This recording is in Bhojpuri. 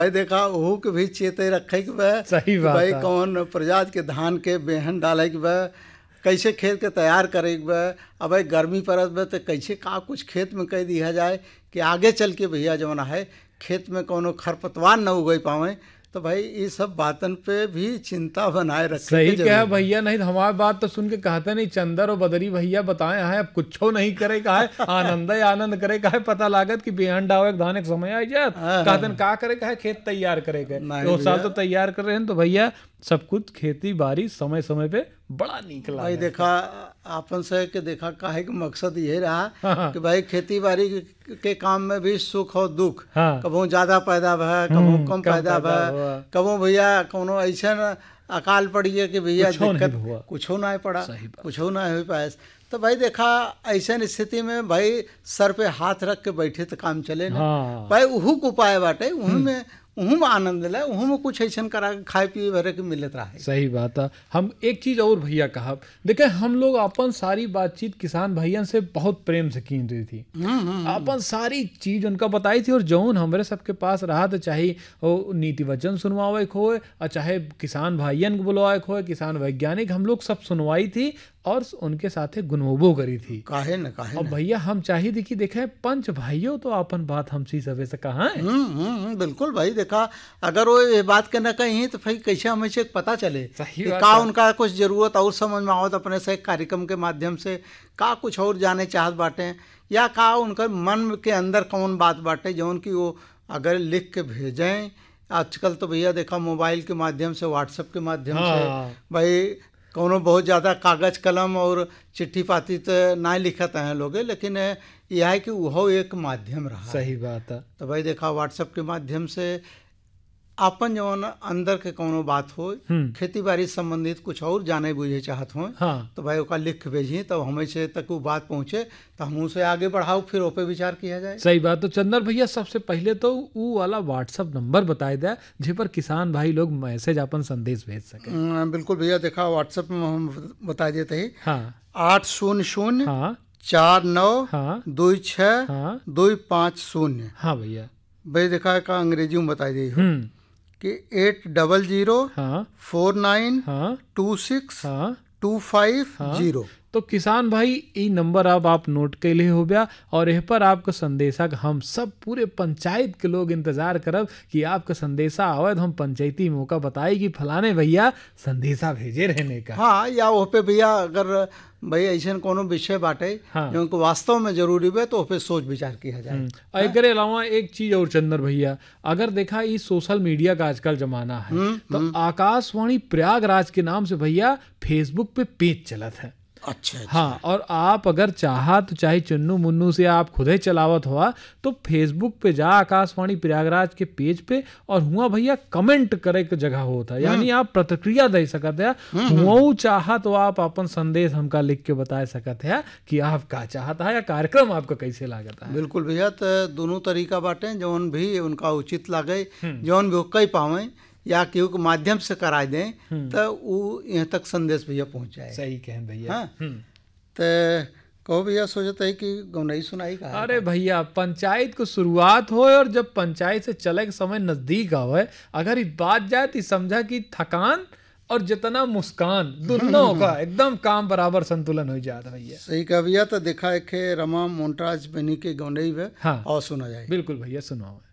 भाई देखा ओहू के भी चेते रखे के बा सही कि बात भाई है। कौन प्रजाति के धान के बेहन डाले के बा, कैसे खेत के तैयार करे के बा। अब भाई गर्मी पड़त बा तो कैसे का कुछ खेत में कह दिया जाए कि आगे चल के भैया जवन है खेत में कोनो खरपतवार न उगई पावे। तो भाई ये सब बातन पे भी चिंता बनाए रखे सही के क्या जरूरी है है। भैया, नहीं तो हमारी बात तो सुन के कहते नहीं चंदर और बदरी भैया बताए हैं अब कुछ नहीं करे का है, आनंद ही आनंद करे का है। पता लागत कि बेहन डावे धान एक समय आ जाए कहते का करे का है, खेत तैयार करे का है। नहीं 2 साल भैया। तो तैयार कर रहे हैं तो भैया सब कुछ खेती बाड़ी समय समय पे बड़ा निकला भाई देखा आपन से के देखा काहे के मकसद ये रहा हाँ। कि भाई खेती बाड़ी के काम में भी सुख और दुख, हाँ। कबो ज्यादा पैदा भा, कबो कम पैदा भा, हुआ। कबो भैया कोनो ऐसा अकाल पड़ी है कि भैया कुछो नहीं दिक्कत हुआ। कुछो ना पड़ा, सही बात। कुछो ना हो पाए। तो भाई देखा ऐसा स्थिति में भाई सर पे हाथ रख के बैठे तो काम चले ना। हाँ। भाई उहू को उपाय बाटे, उहू में आनंद ले, उहू में कुछ ऐसा करा के खाए पिए भरे के मिलत रहा है। सही बात है। हम एक चीज और भैया कहा, देखे हम लोग अपन सारी बातचीत किसान भैया से बहुत प्रेम से की रही थी। अपन सारी चीज उनका बताई थी और जौन हमारे सबके पास रहा तो चाहे वो नीति वचन सुनवावे को होए और चाहे किसान भाइयन को बुलवाए को होए, किसान वैज्ञानिक हम लोग सब सुनवाई थी और उनके साथे गुनवबो करी थी। काहे न काहे अब न। भैया हम चाहिए थी कि देखे पंच भाइयों तो अपन बात हमसी सबे से कहा है। बिल्कुल भाई देखा अगर वो ये बात के न कही तो भाई कैसे हमें से पता चले सही कि बात का है। उनका कुछ जरूरत और समझ में आवत अपने से कार्यक्रम के माध्यम से का कुछ और जाने चाहत बाटे, या का उनका मन के अंदर कौन बात बाटे जौन की वो अगर लिख के भेजें। आजकल तो भैया देखा मोबाइल के माध्यम से, व्हाट्सएप के माध्यम हाँ। से भाई कोनो बहुत ज़्यादा कागज कलम और चिट्ठी पाती तो ना लिखत हैं लोग, लेकिन यह है कि वह एक माध्यम रहा है। सही बात है। तो भाई देखा व्हाट्सएप के माध्यम से अपन जवन अंदर के कोनो बात हो, खेती बाड़ी संबंधित कुछ और जाने बुझे चाहत हो, हाँ। तो भाई ओका लिख के भेजी तब हमें से तक वो बात पहुँचे तो हम उसे आगे बढ़ाओ, फिर ओपे विचार किया जाए। सही बात। तो चंदर भैया सबसे पहले तो वो वाला व्हाट्सएप नंबर बताए दे जे पर किसान भाई लोग मैसेज अपन संदेश भेज सके। बिल्कुल भैया देखा व्हाट्सएप में हम बता देते ही हाँ 800 हाँ 49 हाँ 26 हाँ 250। हाँ भैया। भाई देखा का अंग्रेजी में बता दी कि 800 हाँ 49 हाँ 26 हाँ 250। तो किसान भाई ई नंबर अब आप नोट के लिए हो गया और यह पर आपका संदेशा हम सब पूरे पंचायत के लोग इंतजार करब कि आपका संदेशा आवे तो हम पंचायती मौका बताई कि फलाने भैया संदेशा भेजे रहने का। हाँ, या वो पे भैया अगर भाई ऐसा कोनो विषय बाटे हाँ। जो उनको वास्तव में जरूरी है तो पे सोच विचार किया जाए। और एकरे अलावा एक चीज और चंदर भैया, अगर देखा ये सोशल मीडिया का आजकल जमाना है तो आकाशवाणी प्रयागराज के नाम से भैया फेसबुक पे पेज चलत है। अच्छा। हाँ, और आप अगर चाहा तो चाहे चुन्नू मुन्नू से आप खुद ही चलावत हुआ तो फेसबुक पे जा आकाशवाणी प्रयागराज के पेज पे और हुआ भैया कमेंट करे के जगह होता है, यानी आप प्रतिक्रिया दे सकते हैं। हुआ चाहा तो आप अपन संदेश हमका लिख के बता सकते हैं कि आप का चाहता है या कार्यक्रम आपका कैसे लागता है। बिल्कुल भैया, तो दोनों तरीका बाटे जौन भी उनका उचित लागे, जौन भी वो कह पावे या केहू के माध्यम से करा दें तो वो यहाँ तक संदेश भैया पहुँच जाए। सही कहें भैया। हाँ। तो कहो भैया सोचता है कि गौनई सुनाई का। अरे भैया पंचायत को शुरुआत हो और जब पंचायत से चले के समय नजदीक आवे, अगर ये बात जाए तो समझा कि थकान और जितना मुस्कान दोनों का एकदम काम बराबर संतुलन हो जाता भैया। सही कहा भैया। तो देखा है रमा मोन्टाज बनी के गौनई में हाँ। और सुना जाए। बिल्कुल भैया सुनाओ।